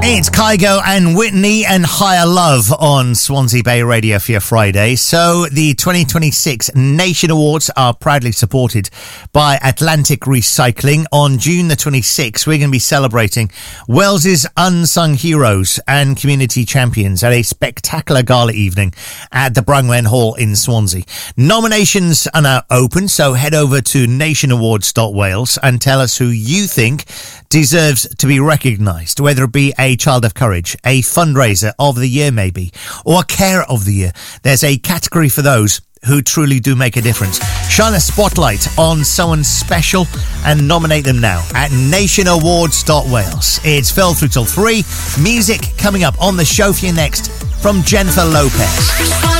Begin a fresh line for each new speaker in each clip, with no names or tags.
It's Kygo and Whitney and Higher Love on Swansea Bay Radio for your Friday. So the 2026 Nation Awards are proudly supported by Atlantic Recycling. On June the 26th, we're going to be celebrating Wales's unsung heroes and community champions at a spectacular gala evening at the Brangwen Hall in Swansea. Nominations are now open, so head over to nationawards.wales and tell us who you think deserves to be recognised, whether it be a Child of Courage, a fundraiser of the year maybe, or a carer of the year. There's a category for those who truly do make a difference. Shine a spotlight on someone special and nominate them now at nationawards.wales. It's Phil through till 3. Music coming up on the show for you next from Jennifer Lopez.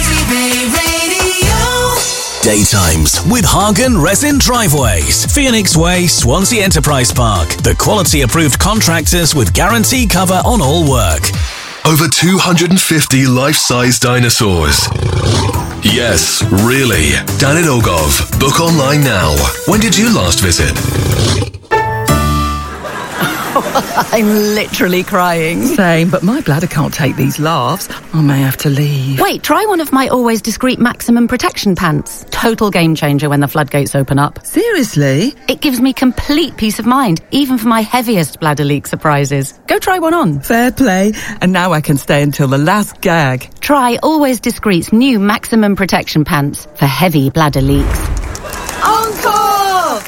Daytimes with Hagen Resin Driveways, Phoenix Way, Swansea Enterprise Park. The quality approved contractors with guarantee cover on all work.
Over 250 life-size dinosaurs. Yes, really. Danid Ogov. Book online now. When did you last visit?
I'm literally crying.
Same, but my bladder can't take these laughs. I may have to leave.
Wait, try one of my Always Discreet Maximum Protection pants. Total game changer when the floodgates open up.
Seriously?
It gives me complete peace of mind, even for my heaviest bladder leak surprises. Go try one on.
Fair play. And now I can stay until the last gag.
Try Always Discreet's new Maximum Protection pants for heavy bladder leaks.
Uncle!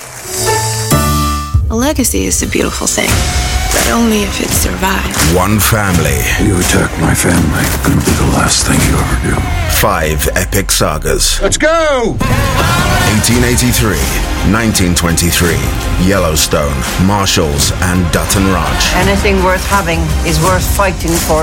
A legacy is a beautiful thing, but only if it survives.
One family.
You attack my family, gonna be the last thing you ever do.
5 epic sagas.
Let's go!
1883, 1923, Yellowstone, Marshalls, and Dutton Ranch.
Anything worth having is worth fighting for.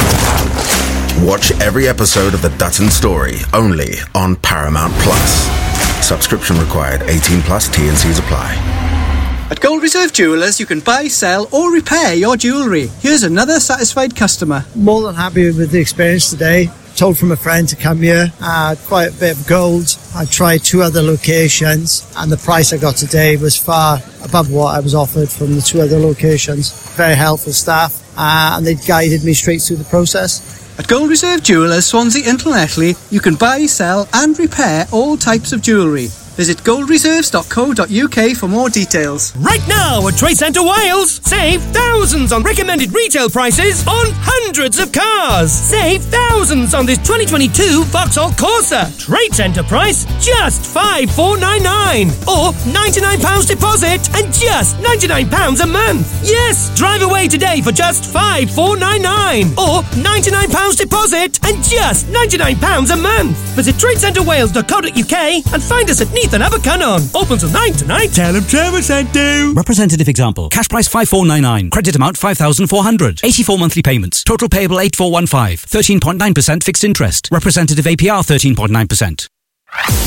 Watch every episode of The Dutton Story, only on Paramount Plus. Subscription required. 18 plus. T&Cs apply.
At Gold Reserve Jewellers, you can buy, sell or repair your jewellery. Here's another satisfied customer.
More than happy with the experience today. Told from a friend to come here. Quite a bit of gold. I tried 2 other locations and the price I got today was far above what I was offered from the 2 other locations. Very helpful staff and they guided me straight through the process.
At Gold Reserve Jewellers, Swansea and Llanelli, you can buy, sell and repair all types of jewellery. Visit goldreserves.co.uk for more details.
Right now at Trade Centre Wales, save thousands on recommended retail prices on hundreds of cars. Save thousands on this 2022 Vauxhall Corsa. Trade Centre price, just $5,499. Or £99 deposit and just £99 a month. Yes, drive away today for just $5,499. Or £99 deposit and just £99 a month. Visit tradecentrewales.co.uk and find us at Neath and Abercunnon. Open till 9 tonight. Tell them Trevor sent you.
Representative example. Cash price 5,499. Credit amount 5,400. 84 monthly payments. Total payable 8,415. 13.9% fixed interest. Representative APR 13.9%.